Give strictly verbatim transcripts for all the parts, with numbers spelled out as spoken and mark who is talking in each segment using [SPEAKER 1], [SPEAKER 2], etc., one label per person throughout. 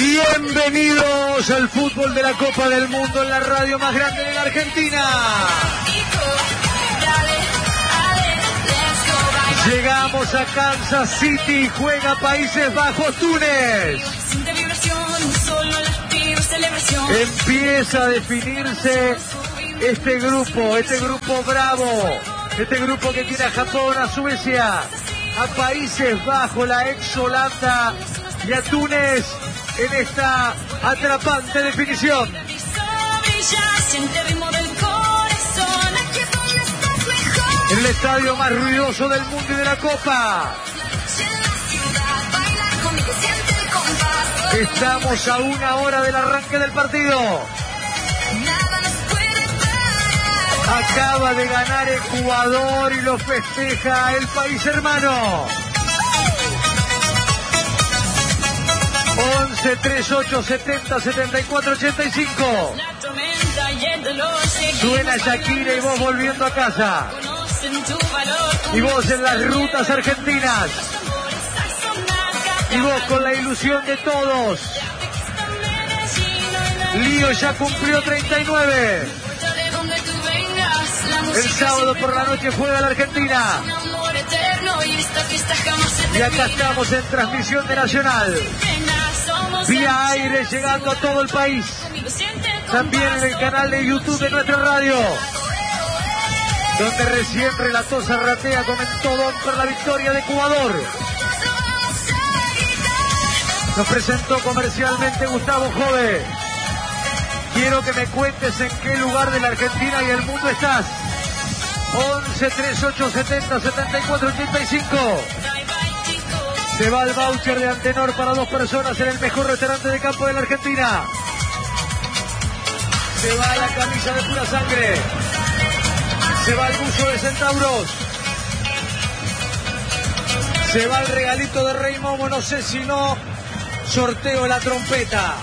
[SPEAKER 1] Bienvenidos al fútbol de la Copa del Mundo en la radio más grande de la Argentina. Llegamos a Kansas City, juega Países Bajos, Túnez. Empieza a definirse este grupo, este grupo bravo, este grupo que tiene a Japón, a Suecia, a Países Bajos, la ex Holanda y a Túnez en esta atrapante definición. En el estadio más ruidoso del mundo y de la Copa. Estamos a una hora del arranque del partido. Acaba de ganar Ecuador y lo festeja el país hermano. once, treinta y ocho, setenta, setenta y cuatro, ochenta y cinco. Suena Shakira y vos volviendo a casa. Y vos en las rutas argentinas. Y vos con la ilusión de todos. Lío ya cumplió treinta y nueve. El sábado por la noche juega la Argentina. Y acá estamos en transmisión de Nacional. Vía aire llegando a todo el país. También en el canal de YouTube de nuestra radio. Donde recién relató Zarratea, comentó Don por la victoria de Ecuador. Nos presentó comercialmente Gustavo Jove. Quiero que me cuentes en qué lugar de la Argentina y el mundo estás. once, treinta y ocho, setenta, setenta y cuatro, ochenta y cinco. Se va el voucher de Antenor para dos personas en el mejor restaurante de campo de la Argentina. Se va la camisa de Pura Sangre. Se va el buzo de Centauros. Se va el regalito de Rey Momo. No sé si no sorteo la trompeta.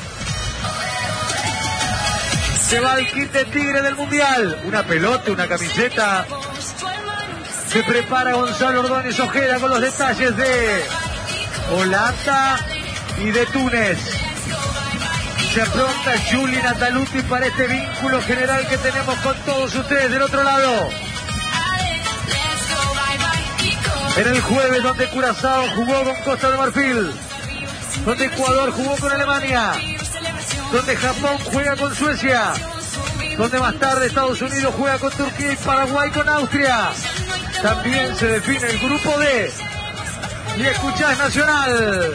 [SPEAKER 1] Se va el kit de Tigre del Mundial. Una pelota, una camiseta. Se prepara Gonzalo Ordóñez Ojeda con los detalles de Holanda y de Túnez. Se afronta Juli Nataluti para este vínculo general que tenemos con todos ustedes del otro lado. En el jueves donde Curazao jugó con Costa de Marfil, donde Ecuador jugó con Alemania, donde Japón juega con Suecia, donde más tarde Estados Unidos juega con Turquía y Paraguay con Austria. También se define el grupo D. Y escuchás Nacional.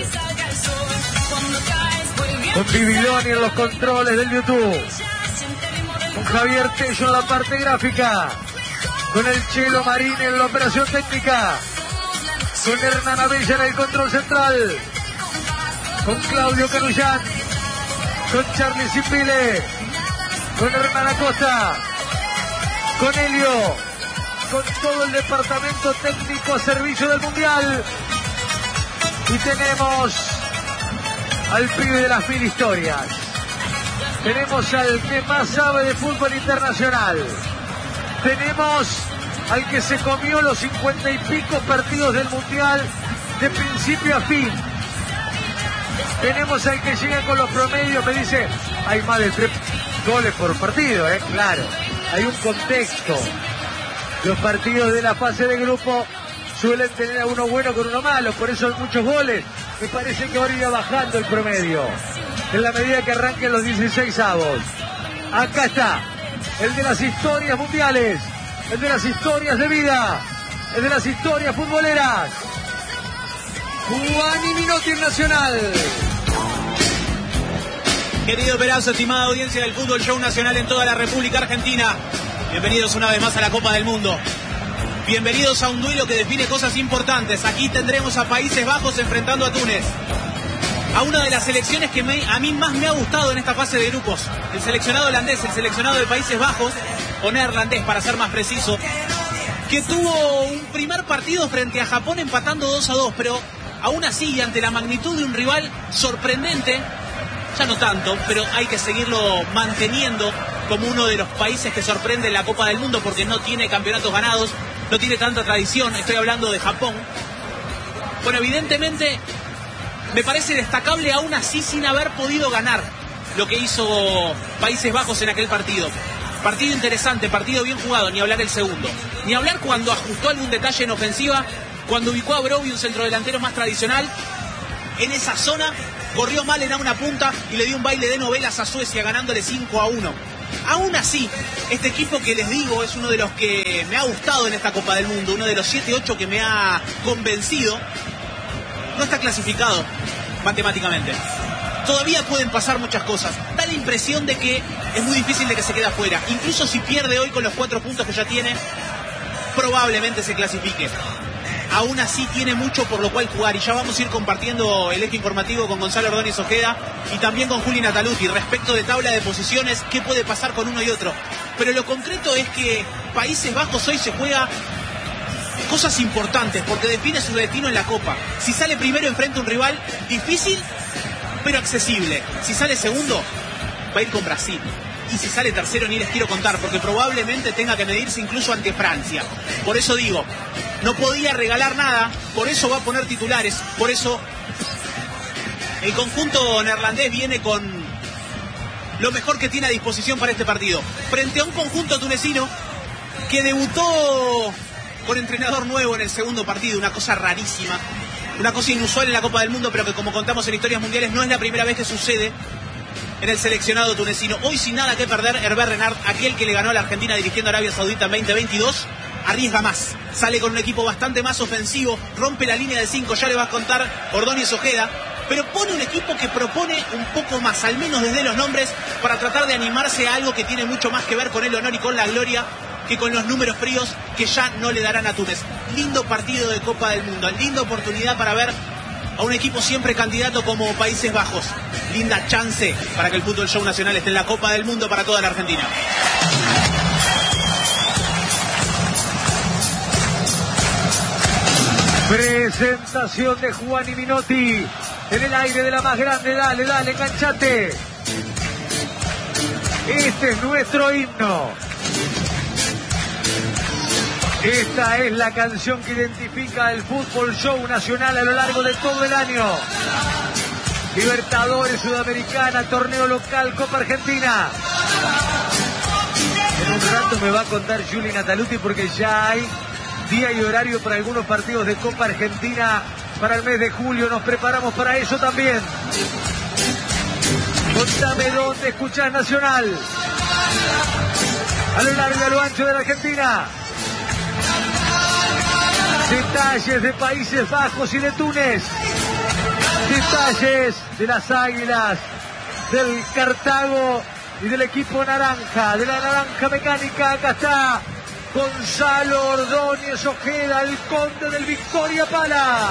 [SPEAKER 1] Con Bibiloni en los controles del YouTube. Con Javier Tello en la parte gráfica. Con el Chelo Marín en la operación técnica. Con Hernán Abella en el control central. Con Claudio Carullán. Con Charlie Cipile. Con Hernán Acosta. Con Helio. Con todo el departamento técnico a servicio del Mundial. Y tenemos al pibe de las mil historias. Tenemos al que más sabe de fútbol internacional. Tenemos al que se comió los cincuenta y pico partidos del Mundial de principio a fin. Tenemos al que llega con los promedios, me dice, hay más de tres goles por partido, ¿eh? Claro, hay un contexto. Los partidos de la fase de grupo suelen tener a uno bueno con uno malo, por eso hay muchos goles. Me parece que ahora irá bajando el promedio en la medida que arranquen los dieciséis avos. Acá está, el de las historias mundiales, el de las historias de vida, el de las historias futboleras. Juan Minotti Nacional.
[SPEAKER 2] Querido Perazo, estimada audiencia del Fútbol Show Nacional en toda la República Argentina, bienvenidos una vez más a la Copa del Mundo. Bienvenidos a un duelo que define cosas importantes. Aquí tendremos a Países Bajos enfrentando a Túnez. A una de las selecciones que me, a mí más me ha gustado en esta fase de grupos. El seleccionado holandés, el seleccionado de Países Bajos, o neerlandés para ser más preciso, que tuvo un primer partido frente a Japón empatando dos a dos, pero aún así, ante la magnitud de un rival sorprendente, ya no tanto, pero hay que seguirlo manteniendo como uno de los países que sorprende en la Copa del Mundo porque no tiene campeonatos ganados, no tiene tanta tradición. Estoy hablando de Japón. Bueno, evidentemente Me parece destacable aún así sin haber podido ganar lo que hizo Países Bajos en aquel partido. Partido interesante, partido bien jugado, ni hablar el segundo. Ni hablar cuando ajustó algún detalle en ofensiva, cuando ubicó a Brobbey, un centrodelantero más tradicional, en esa zona, corrió mal en a una punta y le dio un baile de novelas a Suecia, ganándole cinco a uno. Aún así, este equipo que les digo es uno de los que me ha gustado en esta Copa del Mundo, uno de los siete ocho que me ha convencido, no está clasificado matemáticamente. Todavía pueden pasar muchas cosas. Da la impresión de que es muy difícil de que se quede afuera. Incluso si pierde hoy con los cuatro puntos que ya tiene, probablemente se clasifique. Aún así tiene mucho por lo cual jugar y ya vamos a ir compartiendo el eje informativo con Gonzalo Ordóñez Ojeda y también con Juli Nataluti respecto de tabla de posiciones, qué puede pasar con uno y otro. Pero lo concreto es que Países Bajos hoy se juega cosas importantes porque define su destino en la Copa. Si sale primero enfrente a un rival difícil pero accesible, si sale segundo va a ir con Brasil. Y si sale tercero ni les quiero contar, porque probablemente tenga que medirse incluso ante Francia. Por eso digo, no podía regalar nada, por eso va a poner titulares, por eso el conjunto neerlandés viene con lo mejor que tiene a disposición para este partido. Frente a un conjunto tunecino que debutó con entrenador nuevo en el segundo partido, una cosa rarísima, una cosa inusual en la Copa del Mundo, pero que como contamos en Historias Mundiales no es la primera vez que sucede en el seleccionado tunecino. Hoy sin nada que perder, Hervé Renard, aquel que le ganó a la Argentina dirigiendo a Arabia Saudita en veinte veintidós, arriesga más, sale con un equipo bastante más ofensivo, rompe la línea de cinco, ya le va a contar Ordóñez Ojeda, pero pone un equipo que propone un poco más, al menos desde los nombres, para tratar de animarse a algo que tiene mucho más que ver con el honor y con la gloria que con los números fríos que ya no le darán a Túnez. Lindo partido de Copa del Mundo, linda oportunidad para ver a un equipo siempre candidato como Países Bajos. Linda chance para que el fútbol show nacional esté en la Copa del Mundo para toda la Argentina.
[SPEAKER 1] Presentación de Juan y Minotti en el aire de la más grande. Dale, dale, enganchate. Este es nuestro himno. Esta es la canción que identifica el fútbol show nacional a lo largo de todo el año. Libertadores, Sudamericana, torneo local, Copa Argentina. En un rato me va a contar Juli Nataluti porque ya hay día y horario para algunos partidos de Copa Argentina para el mes de julio. Nos preparamos para eso también. Contame dónde escuchás Nacional. A lo largo y a lo ancho de la Argentina. Detalles de Países Bajos y de Túnez. Detalles de las Águilas, del Cartago y del equipo naranja, de la naranja mecánica. Acá está Gonzalo Ordóñez Ojeda, el conde del Victoria Pala.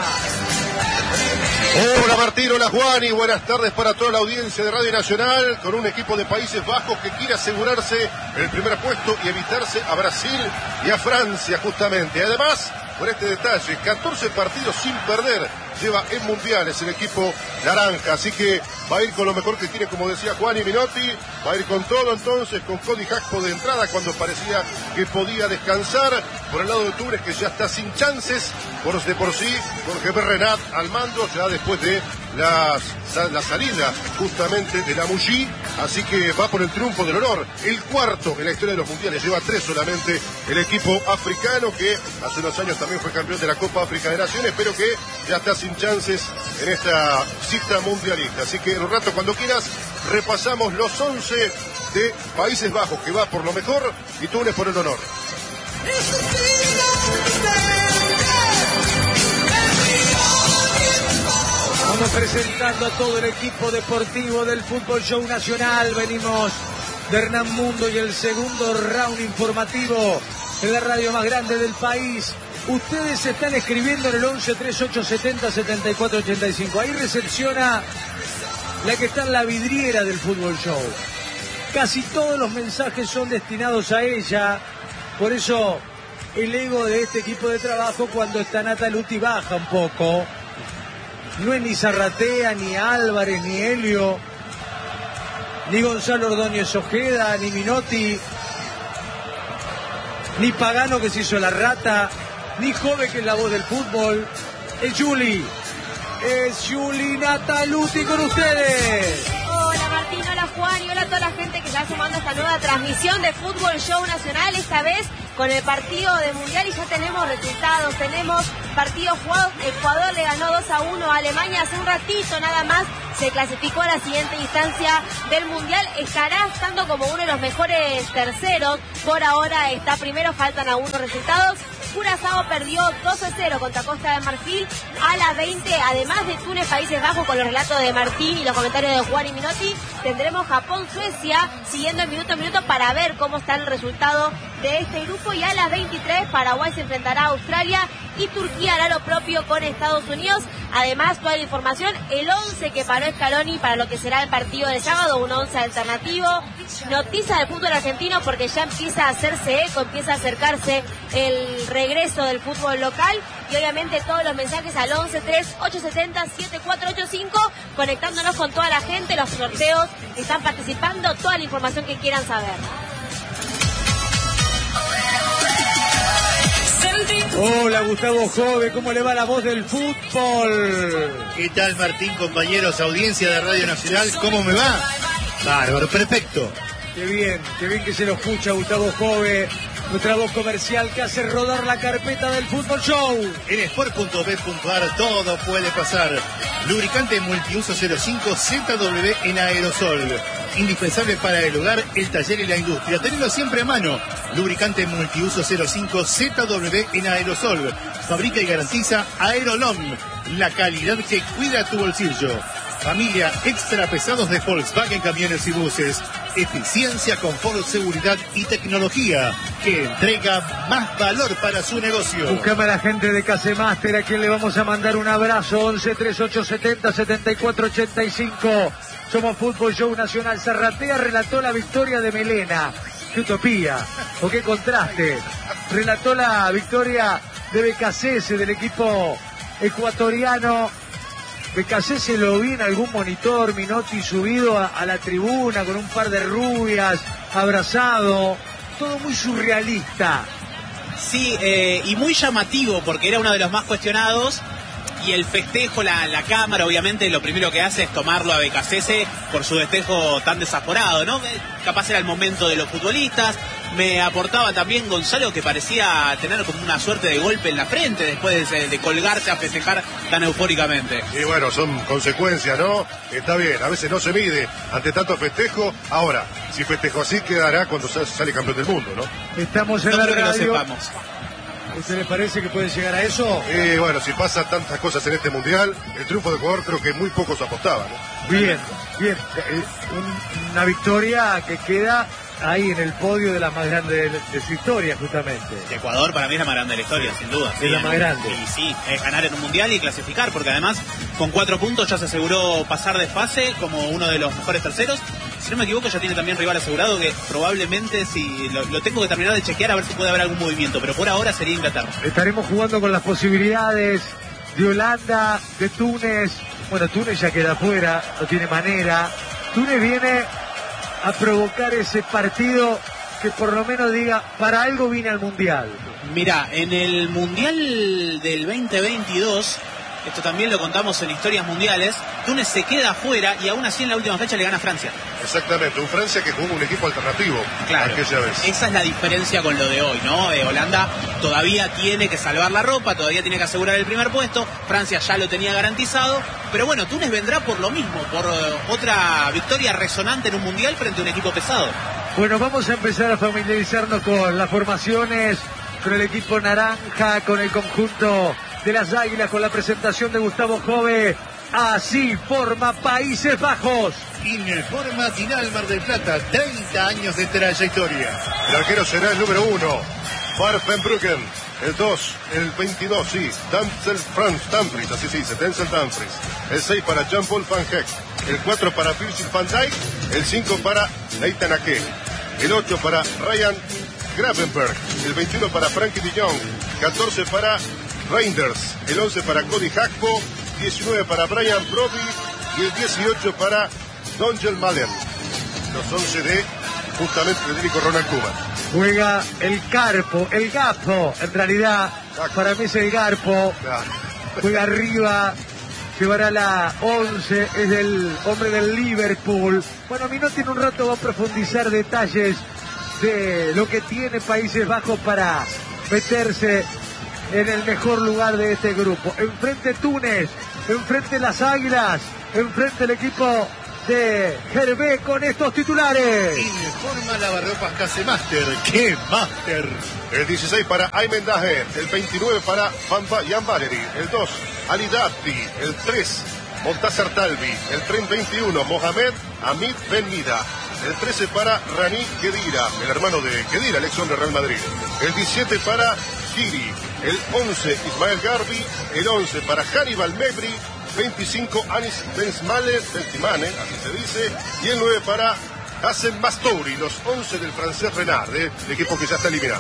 [SPEAKER 3] Hola Martín, hola Juan y buenas tardes para toda la audiencia de Radio Nacional, con un equipo de Países Bajos que quiere asegurarse el primer puesto y evitarse a Brasil y a Francia justamente. Además, por este detalle, catorce partidos sin perder lleva en mundiales el equipo naranja, así que va a ir con lo mejor que tiene, como decía Juan y Minotti, va a ir con todo entonces, con Cody Gakpo de entrada cuando parecía que podía descansar, por el lado de Túnez que ya está sin chances, por de por sí, con Hervé Renard al mando, ya después de las, la salida justamente de la Mouji, así que va por el triunfo del honor, el cuarto en la historia de los mundiales, lleva tres solamente el equipo africano, que hace unos años también fue campeón de la Copa África de Naciones, pero que ya está sin chances en esta cita mundialista. Así que en un rato, cuando quieras, repasamos los once de Países Bajos, que va por lo mejor, y Túnez por el honor.
[SPEAKER 1] Vamos presentando a todo el equipo deportivo del Fútbol Show Nacional. Venimos de Hernán Mundo y el segundo round informativo en la radio más grande del país. Ustedes están escribiendo en el once treinta y ocho setenta setenta y cuatro ochenta y cinco. Ahí recepciona la que está en la vidriera del Fútbol Show. Casi todos los mensajes son destinados a ella. Por eso el ego de este equipo de trabajo cuando está Nataluti baja un poco. No es ni Zarratea, ni Álvarez, ni Helio, ni Gonzalo Ordóñez Ojeda, ni Minotti, ni Pagano que se hizo la rata, ni Jove que es la voz del fútbol. Es Juli, es Julina Taluti con ustedes.
[SPEAKER 4] Hola Martín, hola Juan y hola a toda la gente que está sumando esta nueva transmisión de Fútbol Show Nacional, esta vez con el partido de Mundial, y ya tenemos resultados, tenemos partidos jugados. Ecuador le ganó dos a uno a Alemania hace un ratito nada más, se clasificó a la siguiente instancia del Mundial, estará estando como uno de los mejores terceros, por ahora está primero, faltan algunos resultados. Curazao perdió dos a cero contra Costa de Marfil a las veinte, además de Túnez, Países Bajos, con los relatos de Martín y los comentarios de Juan y Minotti. Tendremos Japón-Suecia siguiendo el minuto a minuto para ver cómo está el resultado de este grupo, y a las veintitrés Paraguay se enfrentará a Australia y Turquía hará lo propio con Estados Unidos. Además, toda la información, el once que paró Scaloni para lo que será el partido de sábado, un once alternativo. Noticia del fútbol argentino porque ya empieza a hacerse eco, empieza a acercarse el regreso del fútbol local, y obviamente todos los mensajes al once tres ocho siete cero siete cuatro ocho cinco, conectándonos con toda la gente, los sorteos están participando, toda la información que quieran saber.
[SPEAKER 1] Hola Gustavo Jove, ¿cómo le va la voz del fútbol?
[SPEAKER 5] ¿Qué tal Martín, compañeros, audiencia de Radio Nacional? ¿Cómo me va? Bárbaro, perfecto.
[SPEAKER 1] Qué bien, qué bien que se lo escucha Gustavo Jove, nuestra voz comercial que hace rodar la carpeta del Fútbol Show.
[SPEAKER 5] En sport punto b punto a r todo puede pasar. Lubricante multiuso cero cinco Z W en aerosol. Indispensable para el hogar, el taller y la industria. Tenelo siempre a mano. Lubricante multiuso cero cinco Z W en aerosol. Fabrica y garantiza Aerolom, la calidad que cuida tu bolsillo. Familia extra pesados de Volkswagen Camiones y Buses. Eficiencia, confort, seguridad y tecnología que entrega más valor para su negocio.
[SPEAKER 1] Buscame a la gente de Casemaster, a quien le vamos a mandar un abrazo. Once tres ocho siete cero siete cuatro ocho cinco. Somos Fútbol Show Nacional. Zarratea relató la victoria de Melena. ¡Qué utopía! ¡O qué contraste! Relató la victoria de Becasese, del equipo ecuatoriano. Becasese lo vi en algún monitor, Minotti subido a, a la tribuna con un par de rubias, abrazado. Todo muy surrealista.
[SPEAKER 2] Sí, eh, y muy llamativo porque era uno de los más cuestionados. Y el festejo, la, la cámara, obviamente, lo primero que hace es tomarlo a Becasese por su festejo tan desaforado, ¿no? Capaz era el momento de los futbolistas. Me aportaba también Gonzalo, que parecía tener como una suerte de golpe en la frente después de, de colgarse a festejar tan eufóricamente.
[SPEAKER 3] Y bueno, son consecuencias, ¿no? Está bien, a veces no se mide ante tanto festejo. Ahora, si festejo así, quedará cuando sale campeón del mundo, ¿no?
[SPEAKER 1] Estamos en
[SPEAKER 2] no
[SPEAKER 1] la
[SPEAKER 2] creo
[SPEAKER 1] radio.
[SPEAKER 2] Que lo sepamos.
[SPEAKER 1] ¿A usted le parece que puede llegar a eso?
[SPEAKER 3] Y bueno, si pasa tantas cosas en este mundial, el triunfo de Ecuador creo que muy pocos apostaban, ¿no?
[SPEAKER 1] Bien, bien. Eh, un, una victoria que queda ahí en el podio de las más grandes de, de su historia, justamente.
[SPEAKER 2] De Ecuador para mí es la más grande de la historia, sin duda.
[SPEAKER 1] Es
[SPEAKER 2] sí,
[SPEAKER 1] la más grande.
[SPEAKER 2] Y sí, es ganar en un mundial y clasificar, porque además con cuatro puntos ya se aseguró pasar de fase como uno de los mejores terceros. Si no me equivoco, ya tiene también rival asegurado, que probablemente, si lo, lo tengo que terminar de chequear a ver si puede haber algún movimiento, pero por ahora sería Inglaterra.
[SPEAKER 1] Estaremos jugando con las posibilidades de Holanda, de Túnez. Bueno, Túnez ya queda afuera, no tiene manera. Túnez viene a provocar ese partido que por lo menos diga, para algo vine al Mundial.
[SPEAKER 2] Mira, en el Mundial del veinte veintidós, esto también lo contamos en Historias Mundiales, Túnez se queda afuera y aún así en la última fecha le gana a Francia.
[SPEAKER 3] Exactamente, un Francia que jugó un equipo alternativo.
[SPEAKER 2] Claro,
[SPEAKER 3] aquella vez.
[SPEAKER 2] Esa es la diferencia con lo de hoy, ¿no? Eh, Holanda todavía tiene que salvar la ropa, todavía tiene que asegurar el primer puesto, Francia ya lo tenía garantizado, pero bueno, Túnez vendrá por lo mismo, por uh, otra victoria resonante en un Mundial frente a un equipo pesado.
[SPEAKER 1] Bueno, vamos a empezar a familiarizarnos con las formaciones, con el equipo naranja, con el conjunto de las Águilas, con la presentación de Gustavo Jove. Así forma Países Bajos.
[SPEAKER 5] Informa Tinal Mar del Plata, treinta años de trayectoria.
[SPEAKER 3] El arquero será el número uno, Bart Van Bruggen. El dos, el veintidós, sí, Denzel Franz Dumfries, así se dice, Denzel Dumfries. El seis para Jean-Paul Van Heck. El cuatro para Virgil van Dijk. El cinco para Nathan Ake. El ocho para Ryan Gravenberg. El veintiuno para Frankie de Jong. catorce para Reinders. El once para Cody Gakpo. diecinueve para Brian Brody. Y el dieciocho para Donjel Malen. Los once de justamente Federico Ronald Koeman.
[SPEAKER 1] Juega el Carpo, el Gapo, en realidad, para mí es el Garpo. Juega arriba, llevará la once, es del hombre del Liverpool. Bueno, Minotti en un rato va a profundizar detalles de lo que tiene Países Bajos para meterse en el mejor lugar de este grupo. Enfrente Túnez, enfrente las Águilas, enfrente el equipo de Gervé con estos titulares.
[SPEAKER 5] Informa lavarropas Casemaster. ¡Qué máster!
[SPEAKER 3] El dieciséis para Aymen Daher, el veintinueve para Jan Valery, el dos Ali Dabdi, el tres Montazar Talbi, el tres veintiuno Mohamed Hamid Ben Mida, el trece para Rani Khedira, el hermano de Khedira, el ex hombre de Real Madrid, el diecisiete para Giri, el once Ismael Garbi, el once para Hannibal Mebri, veinticinco Anis Benzmane, Benzimane, así se dice, y el nueve para Hassem Mastouri, los once del francés Renard, eh, el equipo que ya está eliminado.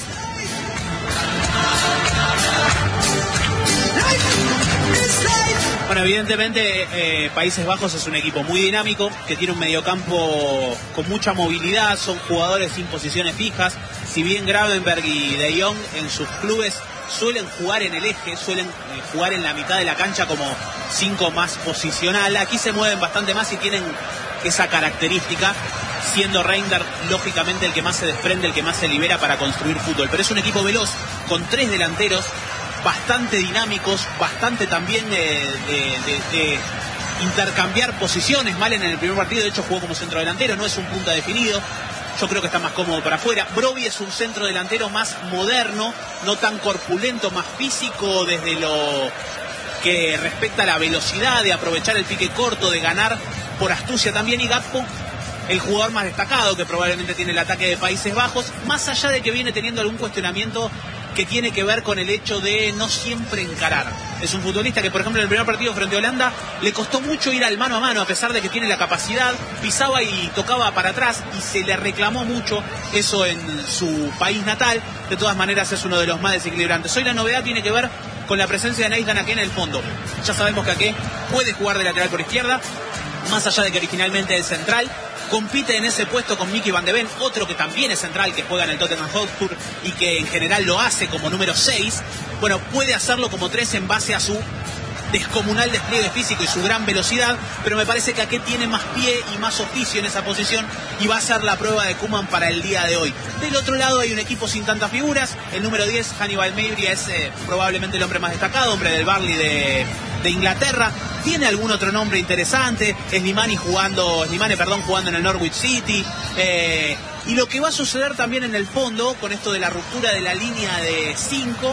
[SPEAKER 2] Bueno, evidentemente eh, Países Bajos es un equipo muy dinámico, que tiene un mediocampo con mucha movilidad, son jugadores sin posiciones fijas. Si bien Gravenberg y De Jong en sus clubes suelen jugar en el eje, suelen eh, jugar en la mitad de la cancha como cinco más posicional, aquí se mueven bastante más y tienen esa característica, siendo Reinders lógicamente el que más se desprende, el que más se libera para construir fútbol. Pero es un equipo veloz, con tres delanteros, bastante dinámicos, bastante también de, de, de, de intercambiar posiciones. Malen en el primer partido, de hecho, jugó como centro delantero, no es un punta definido. Yo creo que está más cómodo para afuera. Brobbey es un centro delantero más moderno, no tan corpulento, más físico desde lo que respecta a la velocidad, de aprovechar el pique corto, de ganar por astucia también. Y Gakpo, el jugador más destacado que probablemente tiene el ataque de Países Bajos, más allá de que viene teniendo algún cuestionamiento que tiene que ver con el hecho de no siempre encarar. Es un futbolista que, por ejemplo, en el primer partido frente a Holanda le costó mucho ir al mano a mano, a pesar de que tiene la capacidad, pisaba y tocaba para atrás y se le reclamó mucho eso en su país natal. De todas maneras es uno de los más desequilibrantes. Hoy la novedad tiene que ver con la presencia de Nathan Ake en el fondo. Ya sabemos que Ake puede jugar de lateral por izquierda, más allá de que originalmente es central. Compite en ese puesto con Mickey Van de Ven, otro que también es central, que juega en el Tottenham Hotspur y que en general lo hace como número seis. Bueno, puede hacerlo como tres en base a su descomunal despliegue físico y su gran velocidad, pero me parece que Ake tiene más pie y más oficio en esa posición y va a ser la prueba de Koeman para el día de hoy. Del otro lado hay un equipo sin tantas figuras. El número diez, Hannibal Mejbri, es eh, probablemente el hombre más destacado, hombre del Burnley de, de Inglaterra. Tiene algún otro nombre interesante, Slimani jugando, Slimani, perdón, jugando en el Norwich City. Eh, y lo que va a suceder también en el fondo, con esto de la ruptura de la línea de cinco,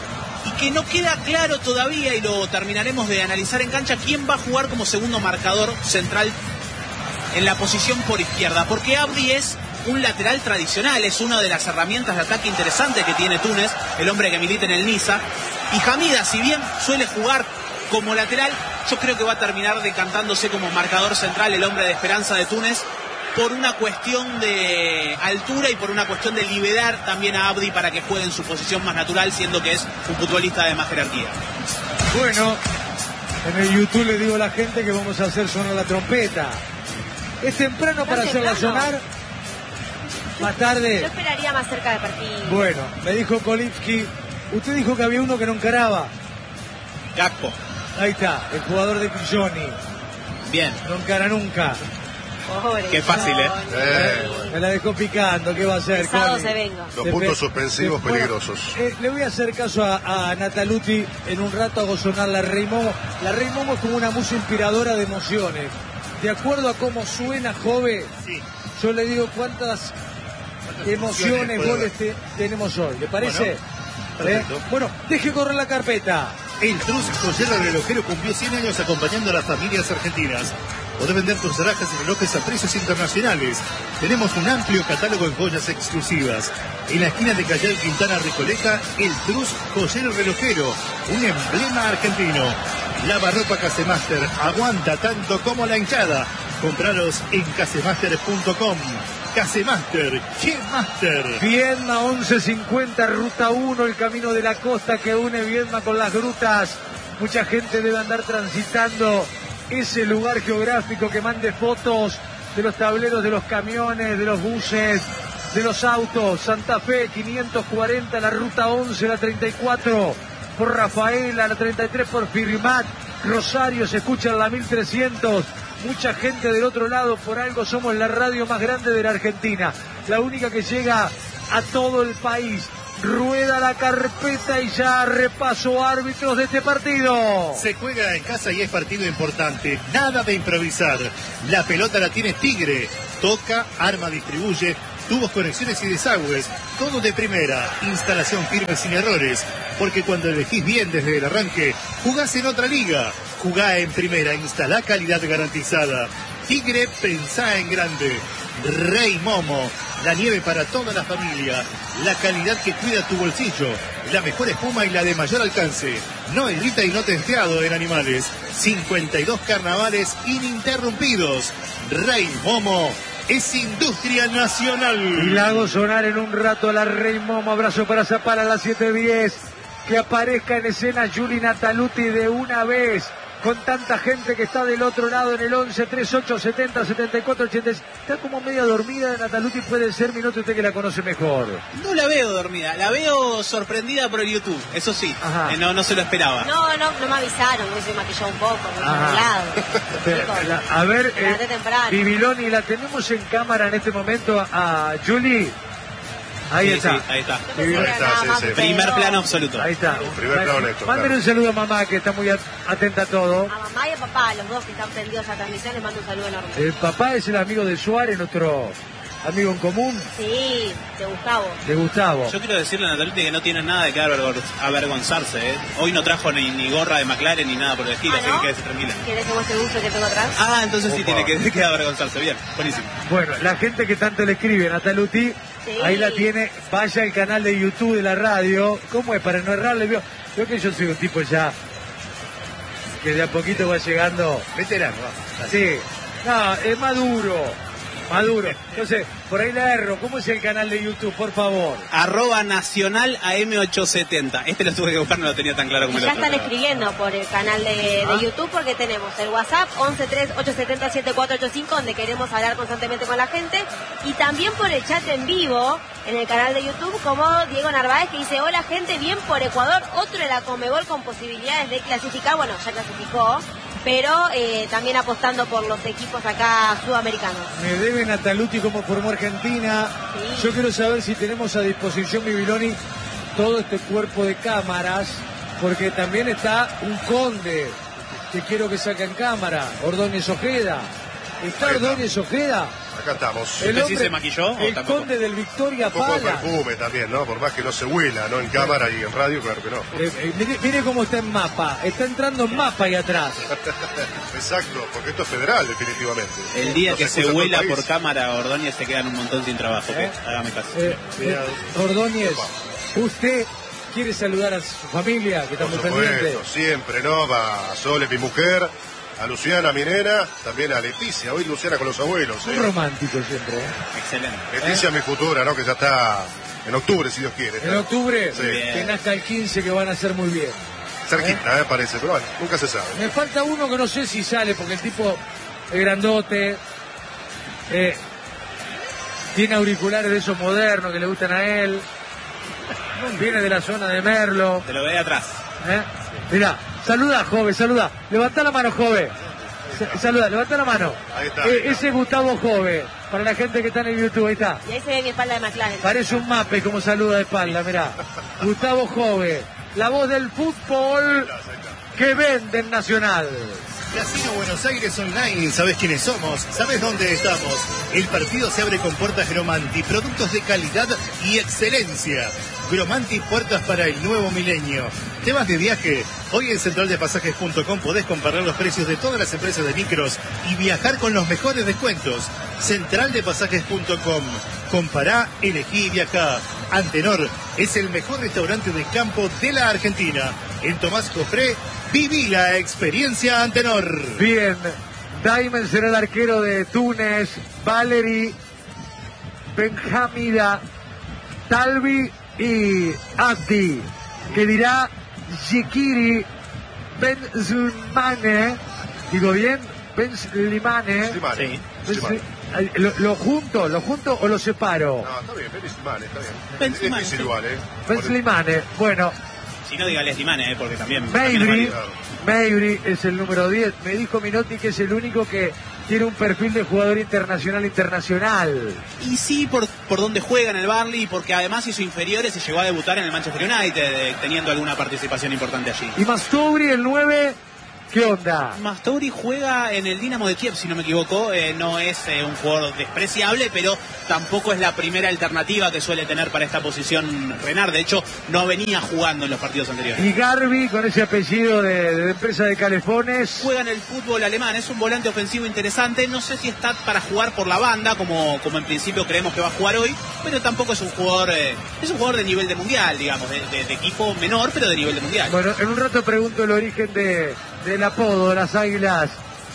[SPEAKER 2] y que no queda claro todavía, y lo terminaremos de analizar en cancha, quién va a jugar como segundo marcador central en la posición por izquierda, porque Abdi es un lateral tradicional, es una de las herramientas de ataque interesante que tiene Túnez, el hombre que milita en el Niza, y Hamida, si bien suele jugar como lateral, yo creo que va a terminar decantándose como marcador central, el hombre de esperanza de Túnez, por una cuestión de altura y por una cuestión de liberar también a Abdi para que juegue en su posición más natural, siendo que es un futbolista de más jerarquía.
[SPEAKER 1] Bueno, en el YouTube le digo a la gente que vamos a hacer sonar la trompeta. ¿Es temprano para hacerla sonar? Más tarde.
[SPEAKER 4] Yo esperaría más cerca de partido.
[SPEAKER 1] Bueno, me dijo Kolipski, usted dijo que había uno que no encaraba.
[SPEAKER 2] Gakpo.
[SPEAKER 1] Ahí está, el jugador de Crilloni.
[SPEAKER 2] Bien.
[SPEAKER 1] No encara nunca.
[SPEAKER 4] Pobre,
[SPEAKER 2] qué fácil, ¿eh?
[SPEAKER 3] eh
[SPEAKER 1] Me la dejó picando, ¿qué va a hacer?
[SPEAKER 4] Pesado se venga.
[SPEAKER 3] Los
[SPEAKER 1] Se
[SPEAKER 3] puntos
[SPEAKER 1] pe-
[SPEAKER 3] suspensivos
[SPEAKER 1] Bueno,
[SPEAKER 3] peligrosos.
[SPEAKER 1] eh, le voy a hacer caso a, a Nataluti. En un rato hago sonar la Rey Momo. La Rey Momo es como una música inspiradora de emociones. De acuerdo a cómo suena, joven,
[SPEAKER 5] Sí.
[SPEAKER 1] yo le digo cuántas emociones,
[SPEAKER 5] puede
[SPEAKER 1] goles te- tenemos hoy. ¿Le parece?
[SPEAKER 5] Bueno, perfecto.
[SPEAKER 1] ¿Eh? Bueno, deje correr la carpeta.
[SPEAKER 5] El Trus Joyero Relojero cumplió cien años acompañando a las familias argentinas. Podés vender tus alhajas y relojes a precios internacionales. Tenemos un amplio catálogo en joyas exclusivas. En la esquina de Calle Quintana Recoleta, el Trus Joyero Relojero, un emblema argentino. Lavarropa Casemaster, aguanta tanto como la hinchada. Compralos en casemaster punto com. Casemaster, ¡qué master!
[SPEAKER 1] Viedma once cincuenta, ruta uno, el camino de la costa que une Viedma con las grutas. Mucha gente debe andar transitando ese lugar geográfico, que mande fotos de los tableros de los camiones, de los buses, de los autos. Santa Fe quinientos cuarenta, la ruta once, la treinta y cuatro por Rafaela, la treinta y tres por Firmat, Rosario se escucha en la mil trescientos. Mucha gente del otro lado, por algo somos la radio más grande de la Argentina. La única que llega a todo el país. Rueda la carpeta y ya repaso árbitros de este partido.
[SPEAKER 5] Se juega en casa y es partido importante. Nada de improvisar. La pelota la tiene Tigre. Toca, arma, distribuye. Tubos, conexiones y desagües. Todo de primera. Instalación firme sin errores. Porque cuando elegís bien desde el arranque, jugás en otra liga. Jugá en primera. Instalá calidad garantizada. Tigre, pensá en grande. Rey Momo. La nieve para toda la familia. La calidad que cuida tu bolsillo. La mejor espuma y la de mayor alcance. No irrita y no testeado en animales. cincuenta y dos carnavales ininterrumpidos. Rey Momo es industria nacional.
[SPEAKER 1] Y la hago sonar en un rato a la Rey Momo. Abrazo para Zapala a las siete diez. Que aparezca en escena Juli Nataluti de una vez. Con tanta gente que está del otro lado en el once, treinta y ocho, setenta, setenta y cuatro, ochenta. Está como media dormida de Nataluti, puede ser. Minuto, usted que la conoce mejor.
[SPEAKER 2] No la veo dormida, la veo sorprendida por el YouTube, eso sí. Eh, no, no se lo esperaba.
[SPEAKER 4] No, no, no me avisaron, me se maquilló un poco, me
[SPEAKER 1] arreglado. A ver, eh, Bibiloni, ¿la tenemos en cámara en este momento a, a Juli? Ahí,
[SPEAKER 2] sí,
[SPEAKER 1] está.
[SPEAKER 2] Sí, ahí está.
[SPEAKER 3] Ahí está, sí, sí.
[SPEAKER 2] Primer plano absoluto.
[SPEAKER 1] Ahí está.
[SPEAKER 3] Primer plano neto.
[SPEAKER 1] Mándale un saludo a mamá, que está muy atenta a todo.
[SPEAKER 4] A mamá y a papá, los dos que están prendidos a la transmisión, les mando un saludo enorme.
[SPEAKER 1] El papá es el amigo de Suárez, nuestro amigo en común.
[SPEAKER 4] Sí, de Gustavo.
[SPEAKER 1] De Gustavo.
[SPEAKER 2] Yo quiero decirle a Nataluti que no tiene nada de que avergonzarse. ¿eh? Hoy no trajo ni, ni gorra de McLaren ni nada por el estilo,
[SPEAKER 4] ¿Ah,
[SPEAKER 2] así
[SPEAKER 4] no?
[SPEAKER 2] que quédese tranquila.
[SPEAKER 4] ¿Querés que muestre el uso que tengo atrás?
[SPEAKER 2] Ah, entonces
[SPEAKER 3] Opa.
[SPEAKER 2] sí tiene que, que avergonzarse. Bien, buenísimo.
[SPEAKER 1] Bueno, la gente que tanto le escribe, Nataluti,
[SPEAKER 4] sí.
[SPEAKER 1] Ahí la tiene. Vaya al canal de YouTube de la radio. ¿Cómo es? Para no errarle. Veo, veo que yo soy un tipo ya que de a poquito va llegando.
[SPEAKER 5] Veterano, va.
[SPEAKER 1] Sí. No, es maduro. Maduro. Entonces, por ahí la erro. ¿Cómo es el canal de YouTube, por favor?
[SPEAKER 2] Arroba nacional A M ochocientos setenta. Este lo tuve que buscar, no lo tenía tan claro como
[SPEAKER 4] Y
[SPEAKER 2] el
[SPEAKER 4] ya
[SPEAKER 2] otro.
[SPEAKER 4] están escribiendo por el canal de,
[SPEAKER 1] Ah.
[SPEAKER 4] de YouTube porque tenemos el WhatsApp once tres ocho siete cero siete cuatro ocho cinco donde queremos hablar constantemente con la gente y también por el chat en vivo en el canal de YouTube como Diego Narváez que dice hola gente, bien por Ecuador, otro de la Conmebol con posibilidades de clasificar, bueno ya clasificó, pero eh, también apostando por los equipos acá sudamericanos.
[SPEAKER 1] Me debe Nataluti cómo formó Argentina.
[SPEAKER 4] Sí.
[SPEAKER 1] Yo quiero saber si tenemos a disposición, Bibiloni, todo este cuerpo de cámaras, porque también está un conde que quiero que saque en cámara, Ordóñez Ojeda. ¿Está
[SPEAKER 3] Ahí está.
[SPEAKER 1] Ordóñez Ojeda?
[SPEAKER 3] Acá estamos.
[SPEAKER 1] El
[SPEAKER 2] ¿Usted sí
[SPEAKER 1] hombre,
[SPEAKER 2] se maquilló o
[SPEAKER 1] el
[SPEAKER 2] tampoco?
[SPEAKER 1] conde del Victoria
[SPEAKER 3] Un poco de
[SPEAKER 1] Pala.
[SPEAKER 3] perfume también, ¿no? Por más que no se huela, ¿no? En cámara y en radio, claro que no.
[SPEAKER 1] Eh, eh, mire, mire cómo está en mapa. Está entrando en mapa ahí atrás.
[SPEAKER 3] Exacto, porque esto es federal, definitivamente.
[SPEAKER 2] El día
[SPEAKER 3] No
[SPEAKER 2] que se
[SPEAKER 3] escucha en todo
[SPEAKER 2] huela
[SPEAKER 3] el
[SPEAKER 2] por
[SPEAKER 3] país.
[SPEAKER 2] cámara, Ordóñez se quedan un montón sin trabajo.
[SPEAKER 1] ¿Eh?
[SPEAKER 2] ¿ok? Hágame caso.
[SPEAKER 1] Eh, eh,
[SPEAKER 3] Cuidado.
[SPEAKER 1] Ordóñez, usted quiere saludar a su familia, que está
[SPEAKER 3] Por
[SPEAKER 1] muy pendiente.
[SPEAKER 3] supuesto, siempre, ¿no? Va a Sole, mi mujer, a Luciana, mi nena, también a Leticia. Hoy Luciana con los abuelos.
[SPEAKER 1] Muy
[SPEAKER 3] ¿eh?
[SPEAKER 1] romántico siempre, ¿eh?
[SPEAKER 2] Excelente.
[SPEAKER 3] Leticia, mi futura, ¿no? Que ya está en octubre, si Dios quiere.
[SPEAKER 1] En octubre,
[SPEAKER 3] Sí.
[SPEAKER 1] que nazca el quince, que van a ser muy bien.
[SPEAKER 3] Cerquita, ¿eh? Parece, pero bueno, nunca se sabe.
[SPEAKER 1] Me falta uno que no sé si sale, porque el tipo es grandote, eh, tiene auriculares de esos modernos que le gustan a él, viene de la zona de Merlo.
[SPEAKER 2] Te lo ve de atrás.
[SPEAKER 1] ¿eh? Mirá, saluda, joven, saluda. Levantá la mano, joven. Sa- Saluda, levantá la mano.
[SPEAKER 3] Ahí está,
[SPEAKER 1] Eh,
[SPEAKER 3] ahí está.
[SPEAKER 1] ese es Gustavo Jove, para la gente que está en el YouTube, ahí está.
[SPEAKER 4] Y ahí se ve mi espalda de McLaren.
[SPEAKER 1] Parece un mape como saluda de espalda, mirá. Gustavo Jove, la voz del fútbol que vende en Nacional.
[SPEAKER 5] Casino Buenos Aires Online, ¿sabes quiénes somos? ¿Sabes dónde estamos? El partido se abre con puertas Gromanti, productos de calidad y excelencia. Gromanti, puertas para el nuevo milenio. ¿Temas de viaje? Hoy en central de pasajes punto com podés comparar los precios de todas las empresas de micros y viajar con los mejores descuentos. central de pasajes punto com. Compará, elegí y viajá. Antenor es el mejor restaurante de campo de la Argentina. En Tomás Cofré, viví la experiencia Antenor.
[SPEAKER 1] Bien, Diamond será el arquero de Túnez, Valery, Benjamida, Talvi y Abdi, que dirá Yekiri Benzlimane, digo bien, Benzlimane.
[SPEAKER 3] Slimane,
[SPEAKER 2] Sí.
[SPEAKER 3] Slimane.
[SPEAKER 1] Benz- ¿Lo, lo junto, lo junto o lo separo?
[SPEAKER 3] No, está bien, Félix Slimane, está bien.
[SPEAKER 2] Ben
[SPEAKER 3] Es
[SPEAKER 2] Slimane,
[SPEAKER 3] difícil
[SPEAKER 2] sí.
[SPEAKER 3] igual, ¿eh?
[SPEAKER 1] Benzlimane, bueno,
[SPEAKER 2] Si no, diga Leslie Mane, eh, porque también...
[SPEAKER 1] Mabry, Mabry es el número diez. Me dijo Minotti que es el único que tiene un perfil de jugador internacional internacional.
[SPEAKER 2] Y sí, por, por donde juega en el Burnley, y porque además hizo inferiores y llegó a debutar en el Manchester United, eh, teniendo alguna participación importante allí.
[SPEAKER 1] Y Mastouri, el nueve... ¿Qué onda?
[SPEAKER 2] Mastouri juega en el Dinamo de Kiev, si no me equivoco. Eh, no es eh, un jugador despreciable, pero tampoco es la primera alternativa que suele tener para esta posición Renard. De hecho, no venía jugando en los partidos anteriores.
[SPEAKER 1] Y Garbi, con ese apellido de, de empresa de calefones.
[SPEAKER 2] Juega en el fútbol alemán, es un volante ofensivo interesante. No sé si está para jugar por la banda, como, como en principio creemos que va a jugar hoy, pero tampoco es un jugador eh, es un jugador de nivel de mundial, digamos, de, de, de equipo menor, pero de nivel de mundial.
[SPEAKER 1] Bueno, en un rato pregunto el origen de... del apodo de las Águilas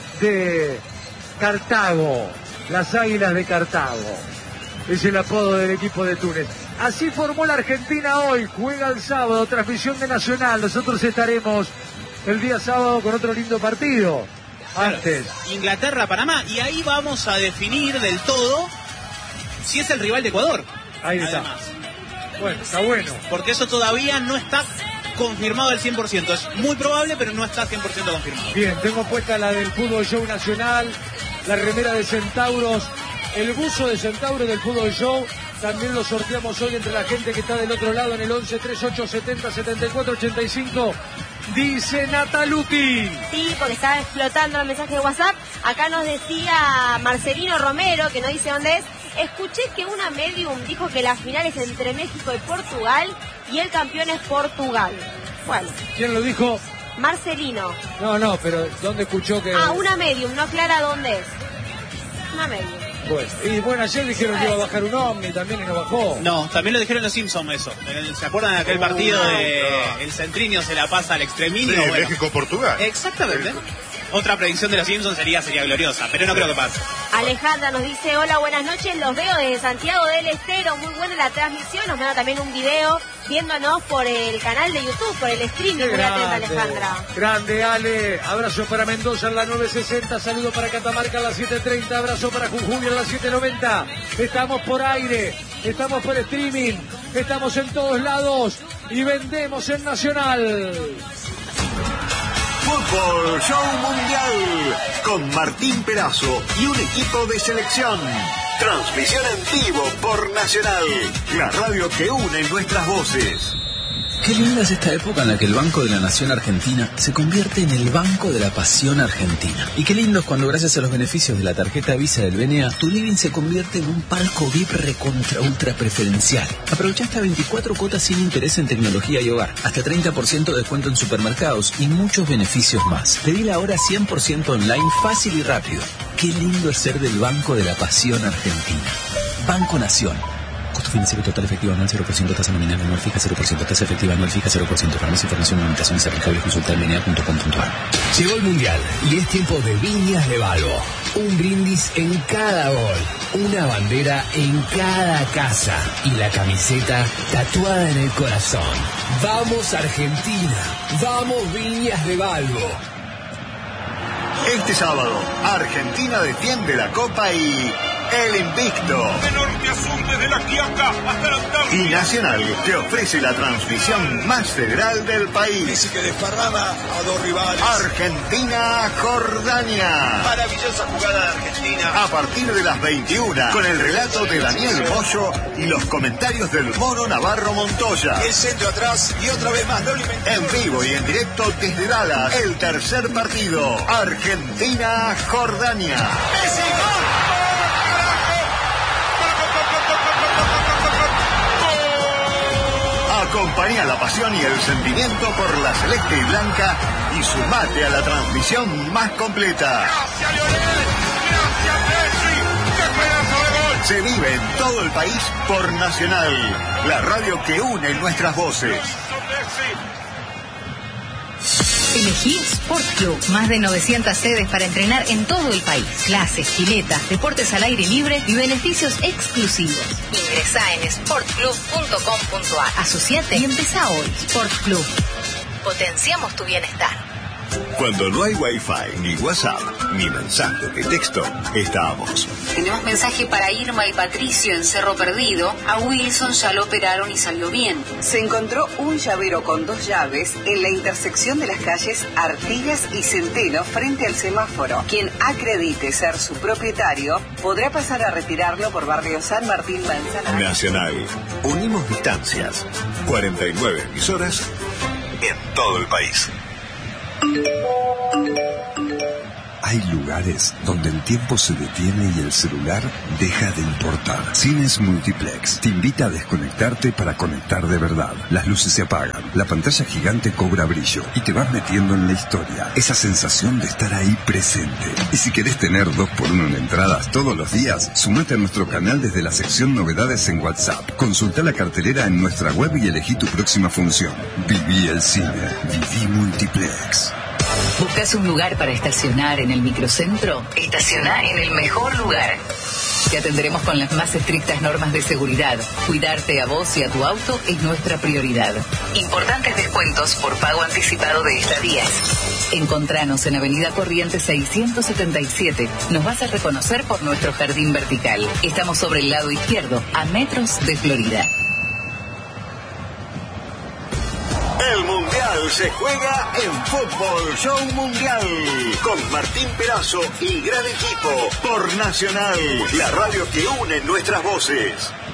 [SPEAKER 1] de Cartago. Las Águilas de Cartago. Es el apodo del equipo de Túnez. Así formó la Argentina hoy. Juega el sábado, transmisión de Nacional. Nosotros estaremos el día sábado con otro lindo partido. Antes.
[SPEAKER 2] Claro, Inglaterra-Panamá. Y ahí vamos a definir del todo si es el rival de Ecuador.
[SPEAKER 1] Ahí está.
[SPEAKER 2] Además.
[SPEAKER 1] Bueno, está bueno.
[SPEAKER 2] Porque eso todavía no está confirmado al cien por ciento. Es muy probable, pero no está cien por ciento confirmado.
[SPEAKER 1] Bien, tengo puesta la del Fútbol Show Nacional, la remera de Centauros, el buzo de Centauros del Fútbol Show. También lo sorteamos hoy entre la gente que está del otro lado en el once treinta y ocho setenta setenta y cuatro ochenta y cinco. Dice Nataluti.
[SPEAKER 4] Sí, porque estaba explotando el mensaje de WhatsApp. Acá nos decía Marcelino Romero, que no dice dónde es. Escuché que una medium dijo que la final es entre México y Portugal y el campeón es Portugal. Bueno.
[SPEAKER 1] ¿Quién lo dijo?
[SPEAKER 4] Marcelino.
[SPEAKER 1] No, no, pero ¿dónde escuchó que...?
[SPEAKER 4] Ah, una medium, no aclara dónde es. Una medium.
[SPEAKER 1] Bueno, y bueno, ayer dijeron que iba a bajar un ovni también y no bajó.
[SPEAKER 2] No, también lo dijeron los Simpsons eso. ¿Se acuerdan de aquel partido de el Centrinio se la pasa al extreminio?
[SPEAKER 3] Sí,
[SPEAKER 2] bueno,
[SPEAKER 3] México-Portugal.
[SPEAKER 2] Exactamente. Otra predicción de los Simpsons sería, sería gloriosa, pero no creo que pase.
[SPEAKER 4] Alejandra nos dice, hola, buenas noches, los veo desde Santiago del Estero, muy buena la transmisión, nos manda también un video viéndonos por el canal de YouTube, por el streaming, muy atenta Alejandra.
[SPEAKER 1] Grande Ale, abrazo para Mendoza en la nueve sesenta, saludo para Catamarca en la siete treinta, abrazo para Jujuy en la siete noventa, estamos por aire, estamos por streaming, estamos en todos lados y vendemos en Nacional.
[SPEAKER 6] Fútbol Show Mundial con Martín Perazo y un equipo de selección. Transmisión en vivo por Nacional, la radio que une nuestras voces.
[SPEAKER 7] Qué linda es esta época en la que el Banco de la Nación Argentina se convierte en el Banco de la Pasión Argentina. Y qué lindo es cuando, gracias a los beneficios de la tarjeta Visa del B N A, tu living se convierte en un palco V I P recontra ultra preferencial. Aprovecha hasta veinticuatro cuotas sin interés en tecnología y hogar, hasta treinta por ciento de descuento en supermercados y muchos beneficios más. Pedila ahora cien por ciento online, fácil y rápido. Qué lindo es ser del Banco de la Pasión Argentina. Banco Nación. Costo financiero total efectivo anual cero por ciento, tasa nominal anual fija cero por ciento, tasa efectiva anual fija cero por ciento. Para más información y limitaciones aplicables consulta en b n a punto com punto a r.
[SPEAKER 8] Llegó el Mundial y es tiempo de Viñas de Balbo. Un brindis en cada gol, una bandera en cada casa y la camiseta tatuada en el corazón. ¡Vamos Argentina! ¡Vamos Viñas de Balbo!
[SPEAKER 6] Este sábado, Argentina defiende la Copa y... el invicto. Y Nacional te ofrece la transmisión más federal del país.
[SPEAKER 9] Dice que desparrama a dos rivales.
[SPEAKER 6] Argentina-Jordania.
[SPEAKER 9] Maravillosa jugada de Argentina.
[SPEAKER 6] A partir de las veintiuna, con el relato de Daniel Moyo y los comentarios del Mono Navarro Montoya.
[SPEAKER 9] El centro atrás y otra vez más. Doble
[SPEAKER 6] en vivo y en directo desde Dallas, el tercer partido. Argentina-Jordania.
[SPEAKER 9] ¡Messi, gol!
[SPEAKER 6] Acompaña la pasión y el sentimiento por la celeste y blanca y sumate a la transmisión más completa.
[SPEAKER 9] ¡Gracias, Lionel! ¡Gracias, Messi! ¡Qué pedazo de gol!
[SPEAKER 6] Se vive en todo el país por Nacional, la radio que une nuestras voces.
[SPEAKER 10] Elegí Sport Club. Más de novecientas sedes para entrenar en todo el país. Clases, piletas, deportes al aire libre y beneficios exclusivos. Ingresá en sport club punto com punto a r. Asociate y empezá hoy. Sport Club. Potenciamos tu bienestar.
[SPEAKER 6] Cuando no hay wifi, ni WhatsApp, ni mensaje de texto, estamos.
[SPEAKER 10] Tenemos mensaje para Irma y Patricio en Cerro Perdido. A Wilson ya lo operaron y salió bien.
[SPEAKER 11] Se encontró un llavero con dos llaves en la intersección de las calles Artigas y Centeno frente al semáforo. Quien acredite ser su propietario podrá pasar a retirarlo por barrio San Martín Manzanares.
[SPEAKER 6] Nacional. Unimos distancias. cuarenta y nueve emisoras en todo el país.
[SPEAKER 12] Hay lugares donde el tiempo se detiene y el celular deja de importar. Cines Multiplex te invita a desconectarte para conectar de verdad. Las luces se apagan, la pantalla gigante cobra brillo y te vas metiendo en la historia. Esa sensación de estar ahí presente. Y si querés tener dos por uno en entradas todos los días, sumate a nuestro canal desde la sección Novedades en WhatsApp. Consulta la cartelera en nuestra web y elegí tu próxima función. Viví el cine. Viví Multiplex.
[SPEAKER 10] ¿Buscas un lugar para estacionar en el microcentro? Estaciona en el mejor lugar. Te atenderemos con las más estrictas normas de seguridad. Cuidarte a vos y a tu auto es nuestra prioridad. Importantes descuentos por pago anticipado de estadías. Encontranos en Avenida Corrientes seiscientos setenta y siete. Nos vas a reconocer por nuestro jardín vertical. Estamos sobre el lado izquierdo, a metros de Florida.
[SPEAKER 6] El Mundial se juega en Fútbol Show Mundial con Martín Perazo y gran equipo por Nacional, la radio que une nuestras voces.